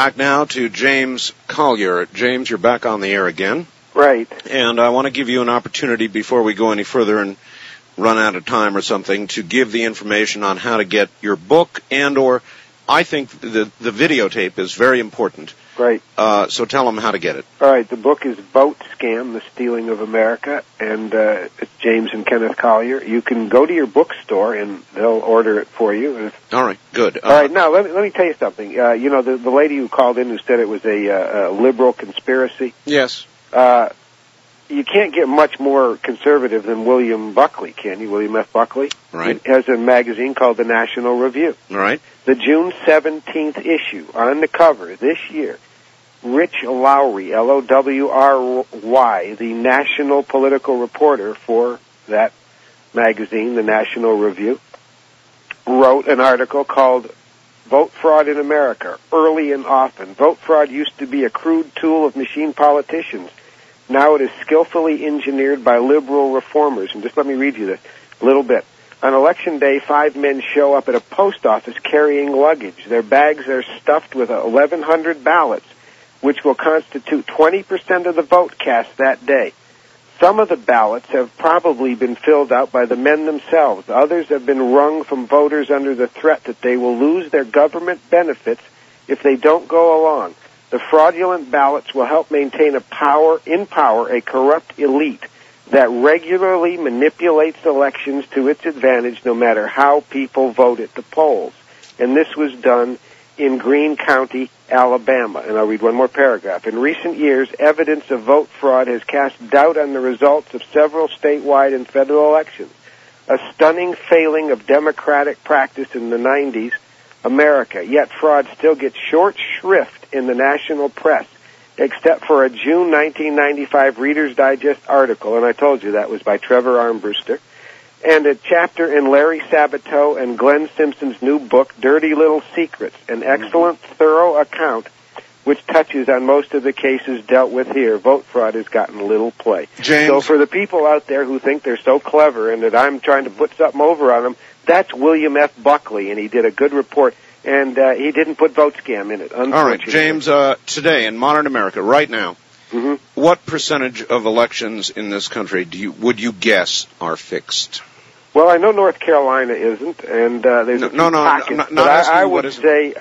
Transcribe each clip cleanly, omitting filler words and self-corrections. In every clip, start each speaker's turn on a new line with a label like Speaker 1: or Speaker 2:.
Speaker 1: back now to James Collier. James, you're back on the air again.
Speaker 2: Right.
Speaker 1: And I want to give you an opportunity before we go any further and run out of time or something to give the information on how to get your book and or I think the videotape is very important.
Speaker 2: Right.
Speaker 1: So tell them how to get it.
Speaker 2: All right. The book is Vote Scam, The Stealing of America, and it's James and Kenneth Collier. You can go to your bookstore, and they'll order it for you.
Speaker 1: All right. Good.
Speaker 2: All right. Now, let me tell you something. You know, the lady who called in who said it was a liberal conspiracy?
Speaker 1: Yes.
Speaker 2: You can't get much more conservative than William Buckley, can you? William F. Buckley?
Speaker 1: Right.
Speaker 2: He has a magazine called the National Review.
Speaker 1: All right.
Speaker 2: The June 17th issue, on the cover this year, Rich Lowry, Lowry, the national political reporter for that magazine, the National Review, wrote an article called Vote Fraud in America, Early and Often. Vote fraud used to be a crude tool of machine politicians. Now it is skillfully engineered by liberal reformers. And just let me read you this a little bit. On Election Day, 5 men show up at a post office carrying luggage. Their bags are stuffed with 1,100 ballots, which will constitute 20% of the vote cast that day. Some of the ballots have probably been filled out by the men themselves. Others have been wrung from voters under the threat that they will lose their government benefits if they don't go along. The fraudulent ballots will help maintain in power a corrupt elite that regularly manipulates elections to its advantage no matter how people vote at the polls. And this was done in Greene County, Alabama. And I'll read one more paragraph. In recent years, evidence of vote fraud has cast doubt on the results of several statewide and federal elections. A stunning failing of democratic practice in the 90s, America. Yet fraud still gets short shrift in the national press, except for a June 1995 Reader's Digest article, and I told you that was by Trevor Armbruster, and a chapter in Larry Sabato and Glenn Simpson's new book, Dirty Little Secrets, an excellent, thorough account which touches on most of the cases dealt with here. Vote fraud has gotten little play.
Speaker 1: James.
Speaker 2: So for the people out there who think they're so clever and that I'm trying to put something over on them, that's William F. Buckley, and he did a good report. And he didn't put vote scam in it, unfortunately.
Speaker 1: All right, James, today in modern America, right now, what percentage of elections in this country would you guess are fixed?
Speaker 2: Well, I know North Carolina isn't, and there's pockets. I would say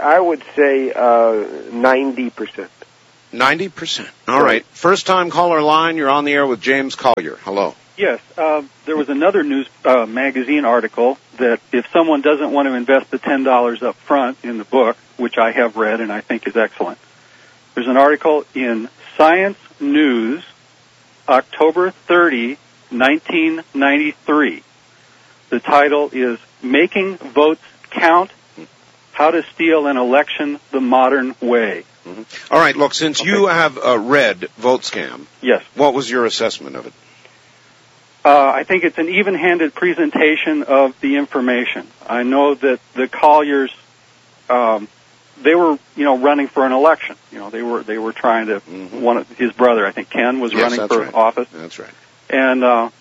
Speaker 2: 90%.
Speaker 1: 90%. All right. First time caller line, you're on the air with James Collier. Hello.
Speaker 3: Yes, there was another news magazine article that if someone doesn't want to invest the $10 up front in the book, which I have read and I think is excellent, there's an article in Science News, October 30, 1993. The title is Making Votes Count, How to Steal an Election the Modern Way.
Speaker 1: Mm-hmm. All right, look, since you have read Vote Scam,
Speaker 3: yes,
Speaker 1: what was your assessment of it?
Speaker 3: I think it's an even-handed presentation of the information. I know that the Colliers, they were, running for an election. They were trying to. His brother, I think Ken, was running for office.
Speaker 1: That's right.
Speaker 3: And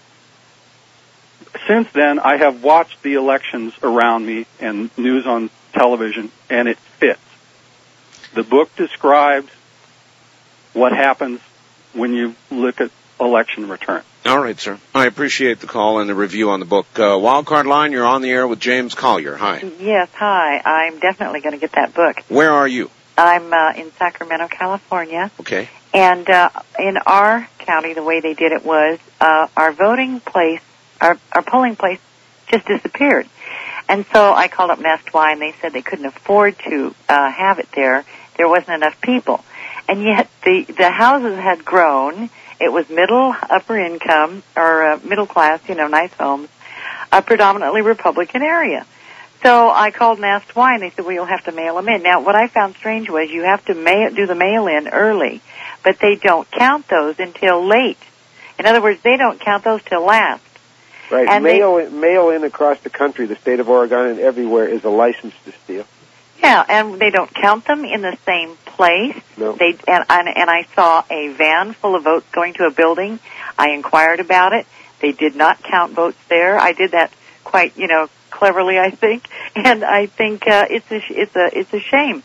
Speaker 3: since then, I have watched the elections around me and news on television, and it fits. The book describes what happens when you look at election return.
Speaker 1: All right, sir. I appreciate the call and the review on the book. Wildcard Line, you're on the air with James Collier. Hi.
Speaker 4: Yes, hi. I'm definitely going to get that book.
Speaker 1: Where are you?
Speaker 4: I'm in Sacramento, California.
Speaker 1: Okay.
Speaker 4: And in our county, the way they did it was our voting place, our polling place just disappeared. And so I called up Nest Y, and they said they couldn't afford to have it there. There wasn't enough people. And yet the houses had grown. It was middle, upper income, or middle class, nice homes, a predominantly Republican area. So I called and asked why, and they said, well, you'll have to mail them in. Now, what I found strange was you have to do the mail-in early, but they don't count those until late. In other words, they don't count those till last.
Speaker 2: Right.
Speaker 4: And
Speaker 2: mail-in across the country, the state of Oregon and everywhere, is a license to steal.
Speaker 4: Yeah, and they don't count them in the same place.
Speaker 2: No.
Speaker 4: And I saw a van full of votes going to a building. I inquired about it. They did not count votes there. I did that quite, cleverly, I think. And I think it's a shame.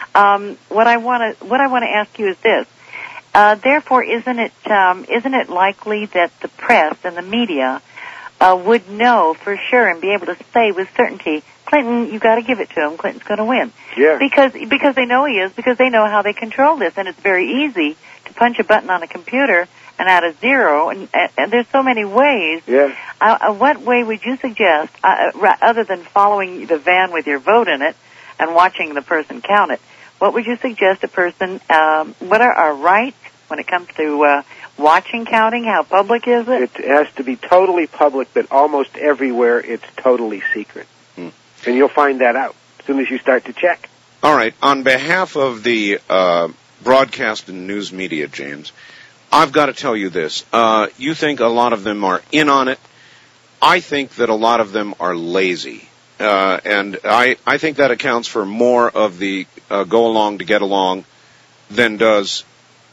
Speaker 4: What I want to ask you is this. Therefore, isn't it likely that the press and the media would know for sure and be able to say with certainty, Clinton, you got to give it to him. Clinton's going to win.
Speaker 2: Yeah.
Speaker 4: Because they know he is. Because they know how they control this, and it's very easy to punch a button on a computer and add a zero. And there's so many ways.
Speaker 2: Yeah.
Speaker 4: What way would you suggest, other than following the van with your vote in it and watching the person count it? What would you suggest a person? What are our rights when it comes to watching counting? How public is it?
Speaker 2: It has to be totally public, but almost everywhere it's totally secret. And you'll find that out as soon as you start to check.
Speaker 1: All right. On behalf of the broadcast and news media, James, I've got to tell you this. You think a lot of them are in on it. I think that a lot of them are lazy. And I think that accounts for more of the go along to get along than does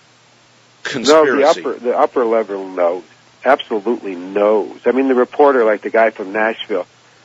Speaker 1: conspiracy.
Speaker 2: No, the upper level knows. Absolutely knows. I mean, the reporter, like the guy from Nashville,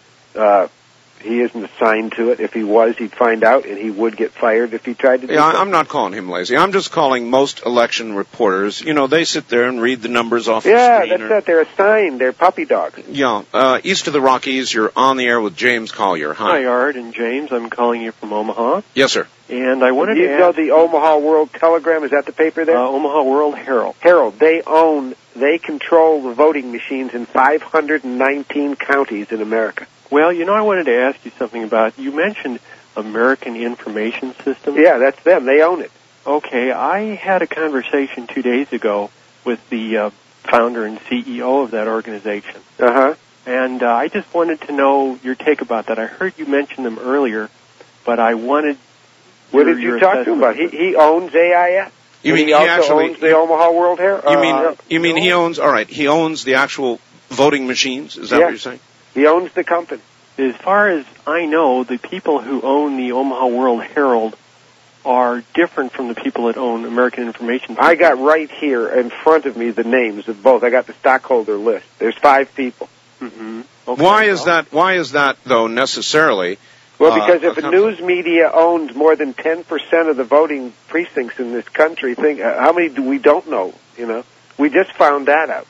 Speaker 2: he isn't assigned to it. If he was, he'd find out, and he would get fired if he tried to do
Speaker 1: Yeah,
Speaker 2: something.
Speaker 1: I'm not calling him lazy. I'm just calling most election reporters, they sit there and read the numbers off the screen.
Speaker 2: Yeah, that's it. They're assigned. They're puppy dogs.
Speaker 1: Yeah. East of the Rockies, you're on the air with James Collier.
Speaker 5: Hi, Art and James. I'm calling you from Omaha.
Speaker 1: Yes, sir.
Speaker 5: And I wanted
Speaker 2: You
Speaker 5: to
Speaker 2: know
Speaker 5: ask...
Speaker 2: the Omaha World Telegram? Is that the paper there?
Speaker 5: Omaha World Herald.
Speaker 2: Herald. They control the voting machines in 519 counties in America.
Speaker 5: Well, I wanted to ask you something about, you mentioned American Information System.
Speaker 2: Yeah, that's them. They own it.
Speaker 5: Okay, I had a conversation 2 days ago with the founder and CEO of that organization.
Speaker 2: Uh-huh.
Speaker 5: And I just wanted to know your take about that. I heard you mention them earlier, but I wanted...
Speaker 2: What did you talk to him about? He owns AIS.
Speaker 1: You mean
Speaker 2: he also owns the Omaha World Herald?
Speaker 1: You mean he owns, all right, he owns the actual voting machines? Is that what you're saying?
Speaker 2: He owns the company.
Speaker 5: As far as I know, the people who own the Omaha World Herald are different from the people that own American Information System.
Speaker 2: I got right here in front of me the names of both. I got the stockholder list. There's 5 people.
Speaker 5: Mm-hmm. Okay,
Speaker 1: Why is that, though, necessarily?
Speaker 2: Well, because if a news media owns more than 10% of the voting precincts in this country, how many do we don't know, We just found that out.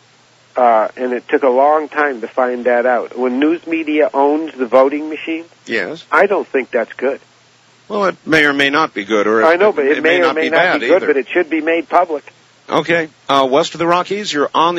Speaker 2: And it took a long time to find that out. When news media owns the voting machine,
Speaker 1: yes,
Speaker 2: I don't think that's good.
Speaker 1: Well, it may or may not be good, or
Speaker 2: I know, but it may or may not be good,
Speaker 1: either.
Speaker 2: but it should be made public.
Speaker 1: Okay, west of the Rockies, you're on